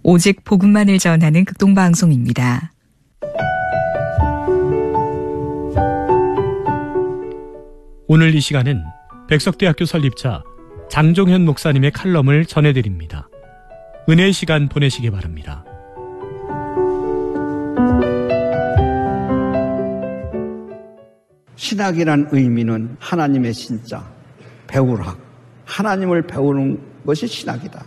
오직 복음만을 전하는 극동방송입니다. 오늘 이 시간은 백석대학교 설립자 장종현 목사님의 칼럼을 전해드립니다. 은혜의 시간 보내시기 바랍니다. 신학이란 의미는 하나님의 신자, 배우락, 하나님을 배우는 것이 신학이다.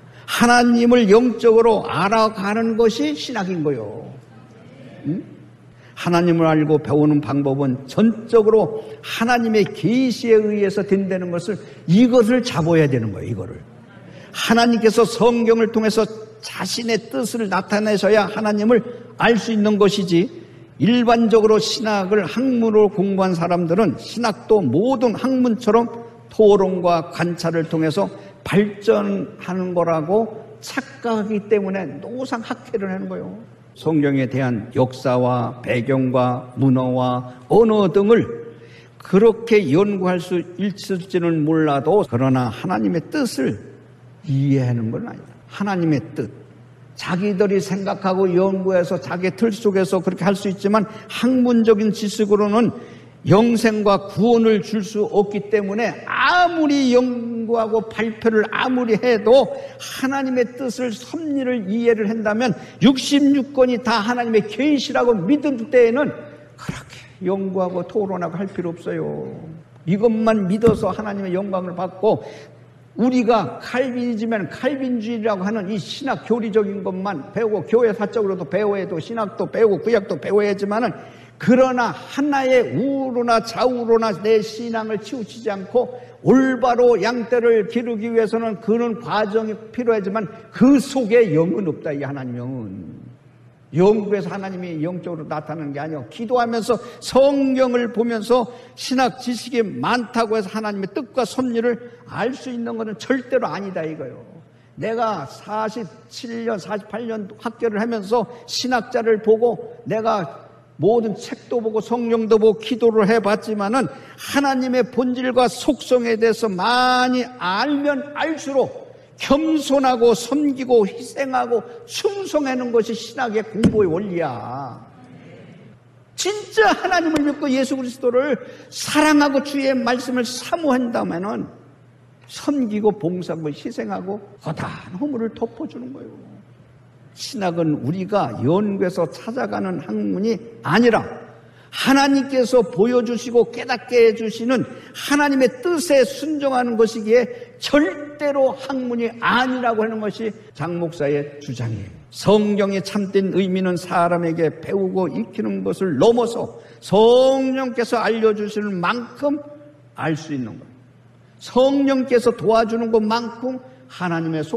하나님을 영적으로 알아가는 것이 신학인 거요. 응? 하나님을 알고 배우는 방법은 전적으로 하나님의 계시에 의해서 된다는 것을, 이것을 잡아야 되는 거예요. 이거를 하나님께서 성경을 통해서 자신의 뜻을 나타내셔야 하나님을 알 수 있는 것이지, 일반적으로 신학을 학문으로 공부한 사람들은 신학도 모든 학문처럼 토론과 관찰을 통해서 발전하는 거라고 착각하기 때문에 노상 학회를 하는 거예요. 성경에 대한 역사와 배경과 문어와 언어 등을 그렇게 연구할 수 있을지는 몰라도, 그러나 하나님의 뜻을 이해하는 건 아니다. 하나님의 뜻, 자기들이 생각하고 연구해서 자기 틀 속에서 그렇게 할 수 있지만 학문적인 지식으로는 영생과 구원을 줄 수 없기 때문에 아무리 연구하고 발표를 아무리 해도 하나님의 뜻을, 섭리를 이해를 한다면 66권이 다 하나님의 계시라고 믿을 때에는 그렇게 연구하고 토론하고 할 필요 없어요. 이것만 믿어서 하나님의 영광을 받고, 우리가 칼빈이즘에는 칼빈주의라고 하는 이 신학 교리적인 것만 배우고 교회 사적으로도 배워야 되고 신학도 배우고 구약도 배워야지만은, 그러나 하나의 우로나 좌우로나 내 신앙을 치우치지 않고 올바로 양떼를 기르기 위해서는 그런 과정이 필요하지만 그 속에 영은 없다. 이 하나님 영은 연구해서 하나님이 영적으로 나타나는 게 아니고, 기도하면서 성경을 보면서 신학 지식이 많다고 해서 하나님의 뜻과 섭리를 알 수 있는 것은 절대로 아니다 이거요. 내가 47년 48년 학교를 하면서 신학자를 보고 내가 모든 책도 보고 성령도 보고 기도를 해봤지만은 하나님의 본질과 속성에 대해서 많이 알면 알수록 겸손하고 섬기고 희생하고 충성하는 것이 신학의 공부의 원리야. 진짜 하나님을 믿고 예수 그리스도를 사랑하고 주의 말씀을 사모한다면은 섬기고 봉사하고 희생하고 거대한 허물을 덮어주는 거예요. 신학은 우리가 연구해서 찾아가는 학문이 아니라 하나님께서 보여주시고 깨닫게 해주시는 하나님의 뜻에 순종하는 것이기에 절대로 학문이 아니라고 하는 것이 장 목사의 주장이에요. 성경의 참된 의미는 사람에게 배우고 익히는 것을 넘어서 성령께서 알려주시는 만큼 알 수 있는 거예요. 성령께서 도와주는 것만큼 하나님의